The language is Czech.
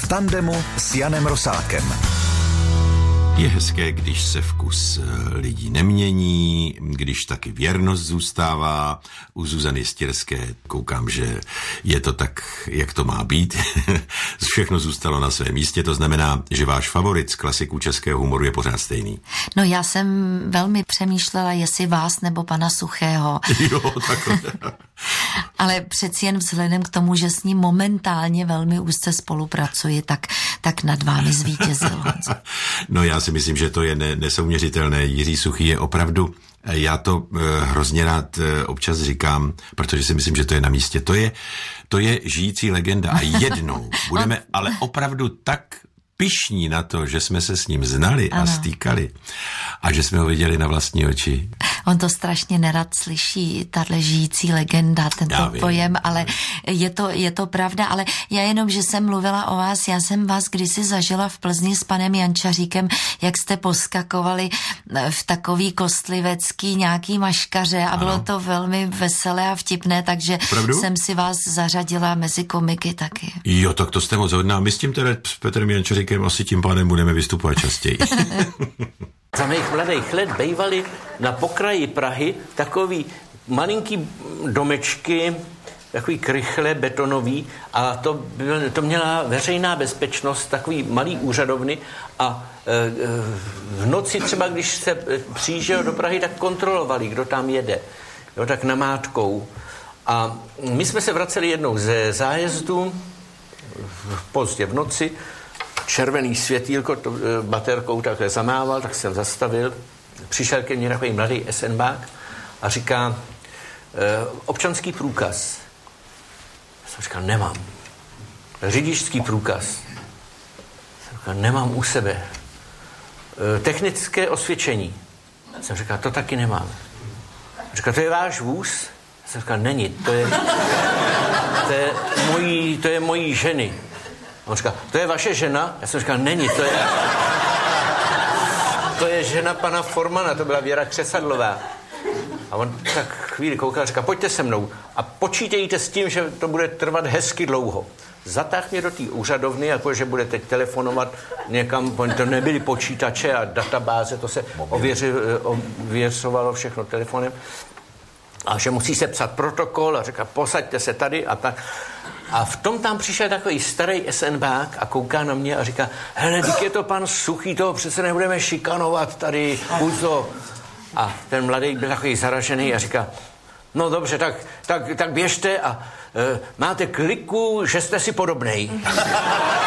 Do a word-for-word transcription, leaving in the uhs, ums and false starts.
v tandemu s Janem Rosákem. Je hezké, když se vkus lidí nemění, když taky věrnost zůstává. U Zuzany Stěrské koukám, že je to tak, jak to má být. Všechno zůstalo na svém místě, to znamená, že váš favorit z klasiků českého humoru je pořád stejný. No já jsem velmi přemýšlela, jestli vás nebo pana Suchého. Jo, takhle. Ale přeci jen vzhledem k tomu, že s ním momentálně velmi úzce spolupracuji, tak, tak nad vámi zvítězil. No já si myslím, že to je ne, nesouměřitelné. Jiří Suchý je opravdu, já to e, hrozně rád e, občas říkám, protože si myslím, že to je na místě. To je, to je žijící legenda a jednou budeme ale opravdu tak pyšní na to, že jsme se s ním znali a ano. stýkali a že jsme ho viděli na vlastní oči. On to strašně nerad slyší, tahle žijící legenda, tento pojem, ale je to, je to pravda, ale já jenom, že jsem mluvila o vás, já jsem vás kdysi zažila v Plzni s panem Jančaříkem, jak jste poskakovali v takový kostlivecký nějaký maškaře a ano. Bylo to velmi veselé a vtipné, takže Pravdu? jsem si vás zařadila mezi komiky taky. Jo, tak to jste moc hodná. My s tím teda s Petrem Jančaříkem asi tím pádem budeme vystupovat častěji. Za mých mladých let bývaly na pokraji Prahy takový malinký domečky, takový krychle betonový a to, byl, to měla veřejná bezpečnost, takový malý úřadovny a e, v noci třeba, když se přijížděl do Prahy, tak kontrolovali, kdo tam jede, jo, tak namátkou. A my jsme se vraceli jednou ze zájezdu pozdě v noci, červený světýlko to, e, baterkou takhle zamával, tak jsem zastavil. Přišel ke mně takový mladý esenbák a říká, e, občanský průkaz. Já jsem říkal, nemám. Řidičský průkaz. Já jsem říkal, nemám u sebe. E, technické osvědčení. Já jsem říkal, to taky nemám. Říkal, to je váš vůz? Já jsem říkal, není, to je, to je, mojí, to je mojí ženy. On říká, to je vaše žena? Já jsem říkal, není, to je... To je žena pana Formana, to byla Věra Křesadlová. A on tak chvíli koukal a říká, pojďte se mnou a počítejte s tím, že to bude trvat hezky dlouho. Zatáh mě do té úřadovny, jakože bude teď telefonovat někam, to nebyly počítače a databáze, to se ověři, ověřovalo všechno telefonem. A že musí se psat protokol a říká, posaďte se tady a tak. A v tom tam přišel takový starý esenbák a kouká na mě a říká, hele, dík je to pan Suchý, toho přece nebudeme šikanovat tady, Uzo. A ten mladý byl takový zaražený a říká, no dobře, tak, tak, tak běžte a e, máte kliku, že jste si podobnej.